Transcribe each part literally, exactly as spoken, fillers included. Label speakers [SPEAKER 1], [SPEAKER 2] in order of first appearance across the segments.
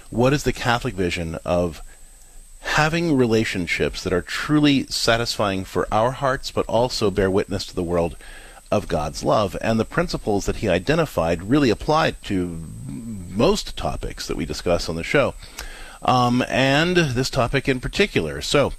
[SPEAKER 1] What is the Catholic vision of having relationships that are truly satisfying for our hearts, but also bear witness to the world of God's love? And the principles that he identified really applied to most topics that we discuss on the show, um, and this topic in particular. So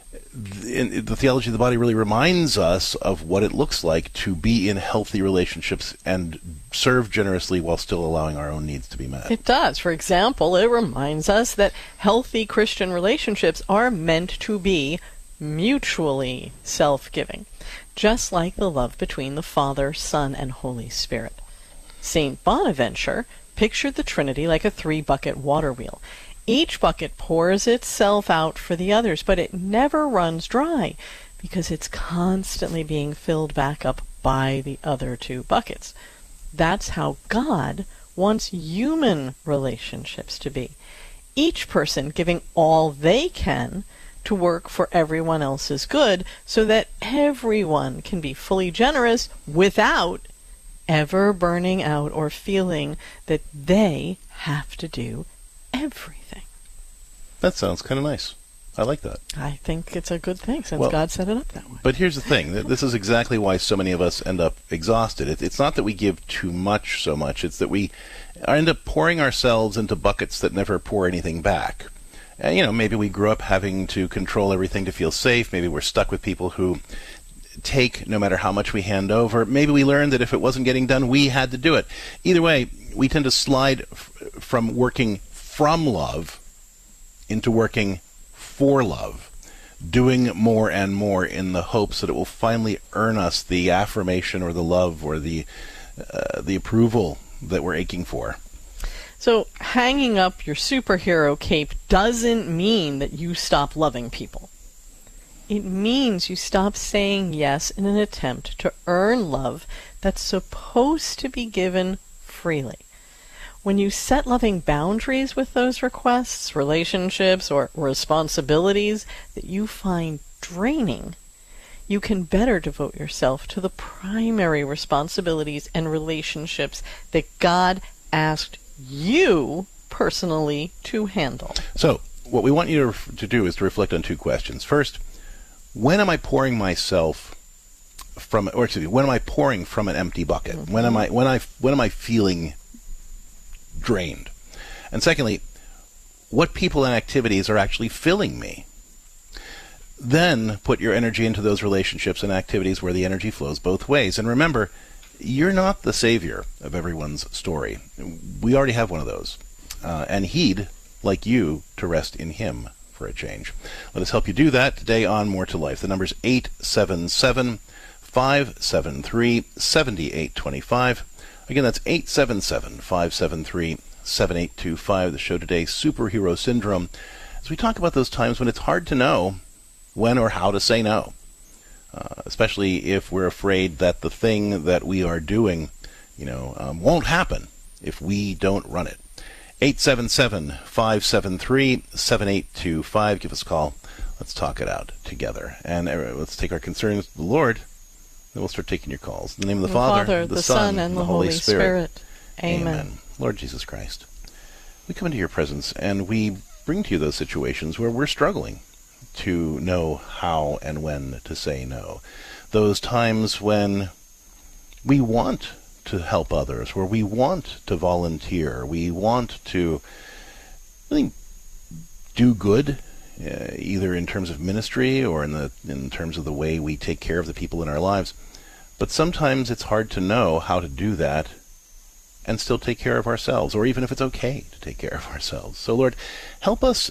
[SPEAKER 1] the, the theology of the body really reminds us of what it looks like to be in healthy relationships and serve generously while still allowing our own needs to be met.
[SPEAKER 2] It does. For example, it reminds us that healthy Christian relationships are meant to be mutually self-giving, just like the love between the Father, Son, and Holy Spirit. Saint Bonaventure pictured the Trinity like a three-bucket water wheel. Each bucket pours itself out for the others, but it never runs dry because it's constantly being filled back up by the other two buckets. That's how God wants human relationships to be. Each person giving all they can to work for everyone else's good so that everyone can be fully generous without ever burning out or feeling that they have to do everything.
[SPEAKER 1] That sounds kind of nice. I like that.
[SPEAKER 2] I think it's a good thing since
[SPEAKER 1] Well,
[SPEAKER 2] God set it up that way.
[SPEAKER 1] But here's the thing. This is exactly why so many of us end up exhausted. It, it's not that we give too much so much. It's that we end up pouring ourselves into buckets that never pour anything back. And, you know, maybe we grew up having to control everything to feel safe. Maybe we're stuck with people who take no matter how much we hand over. Maybe we learned that if it wasn't getting done, we had to do it. Either way, we tend to slide f- from working from love into working for love, doing more and more in the hopes that it will finally earn us the affirmation or the love or the uh, the approval that we're aching for.
[SPEAKER 2] So hanging up your superhero cape doesn't mean that you stop loving people. It means you stop saying yes in an attempt to earn love that's supposed to be given freely. When you set loving boundaries with those requests, relationships, or responsibilities that you find draining, you can better devote yourself to the primary responsibilities and relationships that God asked you personally to handle.
[SPEAKER 1] So, what we want you to, to do is to reflect on two questions. First, when am I pouring myself from, or excuse me, when am I pouring from an empty bucket? Mm-hmm. When am I, when I, when am I feeling drained? And secondly, what people and activities are actually filling me? Then put your energy into those relationships and activities where the energy flows both ways. And remember, you're not the savior of everyone's story. We already have one of those. Uh, and he'd like you to rest in him for a change. Let us help you do that today on More to Life. The number's eight seven seven, five seven three, seven eight two five. Again, that's eight seven seven, five seven three, seven eight two five. The show today, Superhero Syndrome, as we talk about those times when it's hard to know when or how to say no, uh, especially if we're afraid that the thing that we are doing, you know, um, won't happen if we don't run it. eight seven seven, five seven three, seven eight two five. Give us a call. Let's talk it out together. And uh, let's take our concerns to the Lord. Then we'll start taking your calls. In the name of the,
[SPEAKER 2] the
[SPEAKER 1] Father,
[SPEAKER 2] Father,
[SPEAKER 1] the,
[SPEAKER 2] the
[SPEAKER 1] Son,
[SPEAKER 2] Son, and the Holy Spirit.
[SPEAKER 1] Spirit.
[SPEAKER 2] Amen.
[SPEAKER 1] Amen. Lord Jesus Christ, we come into your presence and we bring to you those situations where we're struggling to know how and when to say no. Those times when we want to help others, where we want to volunteer, we want to really do good, uh, either in terms of ministry or in the in terms of the way we take care of the people in our lives. But sometimes it's hard to know how to do that and still take care of ourselves, or even if it's okay to take care of ourselves. So Lord, help us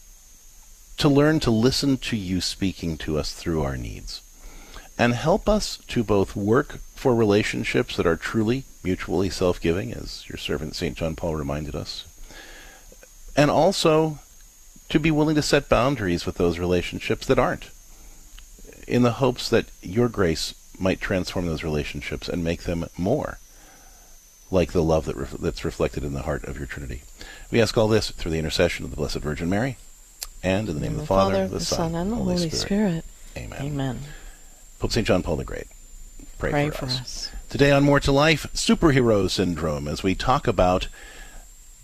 [SPEAKER 1] to learn to listen to you speaking to us through our needs. And help us to both work for relationships that are truly mutually self-giving, as your servant Saint John Paul reminded us, and also to be willing to set boundaries with those relationships that aren't, in the hopes that your grace might transform those relationships and make them more like the love that ref- that's reflected in the heart of your Trinity. We ask all this through the intercession of the Blessed Virgin Mary, and in the name
[SPEAKER 2] in
[SPEAKER 1] of the,
[SPEAKER 2] the
[SPEAKER 1] Father,
[SPEAKER 2] Father,
[SPEAKER 1] the,
[SPEAKER 2] the
[SPEAKER 1] Son,
[SPEAKER 2] Son, and the Holy, Holy Spirit.
[SPEAKER 1] Spirit. Amen.
[SPEAKER 2] Amen.
[SPEAKER 1] Pope Saint John Paul the Great, pray,
[SPEAKER 2] Pray
[SPEAKER 1] for,
[SPEAKER 2] for
[SPEAKER 1] us.
[SPEAKER 2] us.
[SPEAKER 1] Today on More to Life, Superhero Syndrome, as we talk about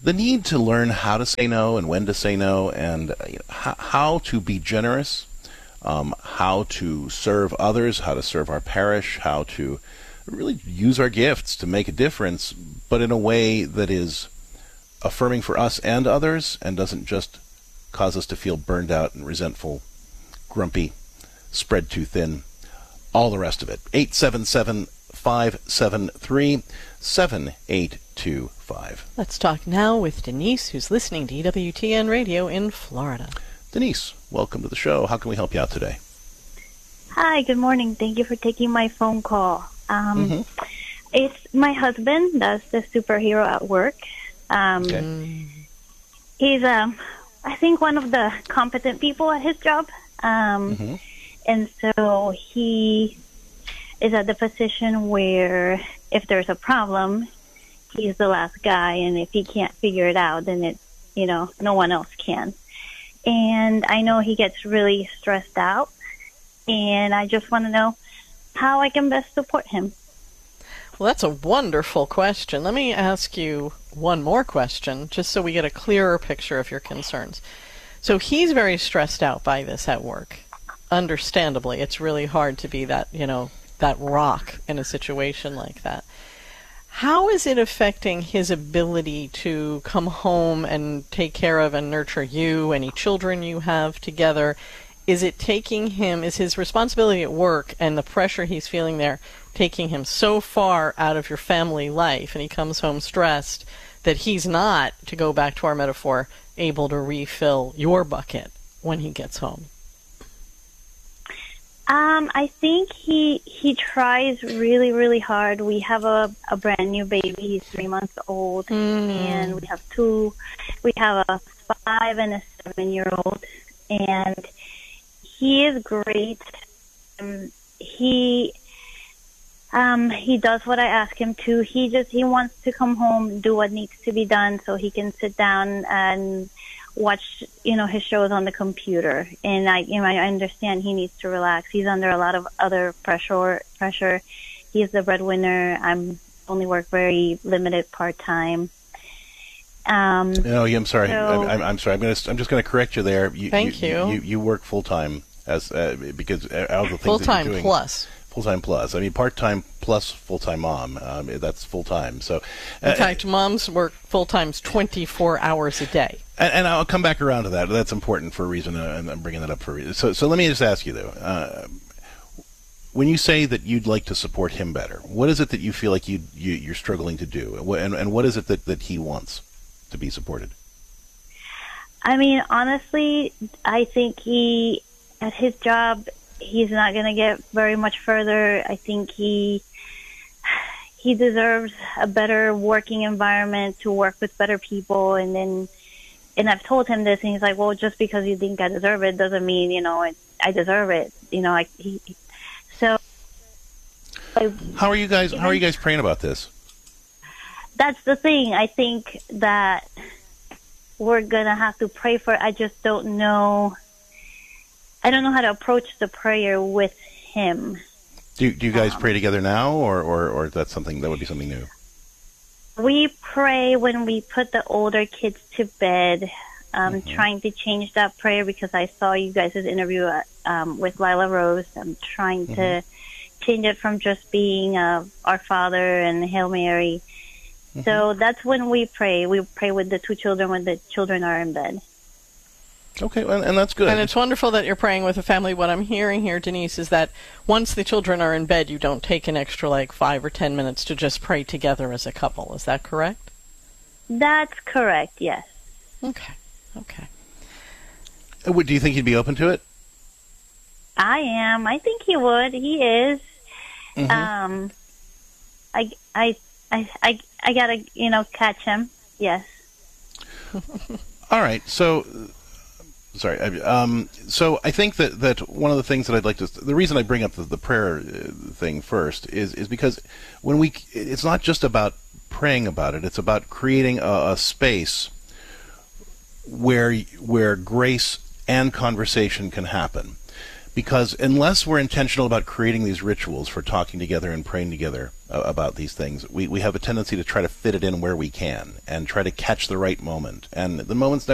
[SPEAKER 1] the need to learn how to say no and when to say no, and uh, you know, how, how to be generous, um, how to serve others, how to serve our parish, how to really use our gifts to make a difference, but in a way that is affirming for us and others and doesn't just cause us to feel burned out and resentful, grumpy, spread too thin, all the rest of it. eight seven seven, five seven three, seven eight two five.
[SPEAKER 2] Let's talk now with Denise, who's listening to E W T N Radio in Florida.
[SPEAKER 1] Denise, welcome to the show. How can we help you out today?
[SPEAKER 3] Hi, good morning. Thank you for taking my phone call. Um,
[SPEAKER 1] Mm-hmm.
[SPEAKER 3] It's my husband that's the superhero at work. Um,
[SPEAKER 1] Okay.
[SPEAKER 3] He's, um, I think, one of the competent people at his job. Um,
[SPEAKER 1] Mm-hmm.
[SPEAKER 3] And so he is at the position where if there's a problem, he's the last guy. And if he can't figure it out, then it, you know, no one else can. And I know he gets really stressed out. And I just want to know how I can best support him.
[SPEAKER 2] Well, that's a wonderful question. Let me ask you one more question, just so we get a clearer picture of your concerns. So he's very stressed out by this at work. Understandably, it's really hard to be that, you know, that rock in a situation like that. How is it affecting his ability to come home and take care of and nurture you, any children you have together? Is it taking him, is his responsibility at work and the pressure he's feeling there taking him so far out of your family life, and he comes home stressed, that he's not, to go back to our metaphor, able to refill your bucket when he gets home?
[SPEAKER 3] Um, I think he he tries really, really hard. We have a, a brand new baby. He's three months old,
[SPEAKER 2] Mm.
[SPEAKER 3] and we have two. We have a five and a seven-year-old, and he is great. Um, he um, he does what I ask him to. He just he wants to come home, do what needs to be done, so he can sit down and watch, you know, his shows on the computer. And I, you know, I understand he needs to relax. He's under a lot of other pressure. Pressure. He's the breadwinner. I'm only work very limited part time. Um,
[SPEAKER 1] No, yeah, I'm sorry.
[SPEAKER 3] so-
[SPEAKER 1] I'm, I'm, I'm sorry. I'm going to. I'm just going to correct you there. You,
[SPEAKER 2] Thank
[SPEAKER 1] you.
[SPEAKER 2] you.
[SPEAKER 1] You, you work full time as uh, because out of the things
[SPEAKER 2] Full
[SPEAKER 1] that you're
[SPEAKER 2] time
[SPEAKER 1] doing,
[SPEAKER 2] plus.
[SPEAKER 1] full time plus. I mean, part time plus full time mom. Um, that's full time. So, uh,
[SPEAKER 2] In fact, moms work full times twenty-four hours a day.
[SPEAKER 1] and, and I'll come back around to that. That's important for a reason, uh, and I'm bringing that up for a reason. So, so let me just ask you though. Uh, when you say that you'd like to support him better, what is it that you feel like you, you you're struggling to do, and, and what is it that, that he wants to be supported?
[SPEAKER 3] I mean, honestly, I think he, at his job, he's not going to get very much further. I think he he deserves a better working environment to work with better people. And then, and I've told him this, and he's like, "Well, just because you think I deserve it doesn't mean, you know, it, I deserve it." You know, like he. So. I,
[SPEAKER 1] How are you guys? How are you guys praying about this?
[SPEAKER 3] that's the thing. I think that we're gonna have to pray for it. I just don't know. I don't know how to approach the prayer with him.
[SPEAKER 1] Do do you guys
[SPEAKER 3] Um,
[SPEAKER 1] pray together now, or, or or that's something that would be something new?
[SPEAKER 3] We pray when we put the older kids to bed. I'm
[SPEAKER 1] Mhm.
[SPEAKER 3] trying to change that prayer because I saw you guys' interview uh, um, with Lila Rose. I'm trying to change it from just being uh, Our Father and Hail Mary. So that's when we pray. We pray with the two children when the children are in bed.
[SPEAKER 1] Okay, well, and that's good.
[SPEAKER 2] And it's wonderful that you're praying with a family. What I'm hearing here, Denise, is that once the children are in bed, you don't take an extra like five or ten minutes to just pray together as a couple. Is that correct?
[SPEAKER 3] That's correct, yes.
[SPEAKER 2] Okay. Okay.
[SPEAKER 1] Uh, would- do you think he'd be open to it?
[SPEAKER 3] I am. I think he would. He is.
[SPEAKER 1] Mhm.
[SPEAKER 3] Um, I, I, I, I, I gotta, you know, catch him. Yes.
[SPEAKER 1] All right. So, uh, sorry. I- Um, so I think that, that one of the things that I'd like to, the reason I bring up the, the prayer uh, thing first is is because when we, it's not just about praying about it. It's about creating a, a space where where grace and conversation can happen. Because unless we're intentional about creating these rituals for talking together and praying together uh, about these things, we, we have a tendency to try to fit it in where we can and try to catch the right moment. And the moment's never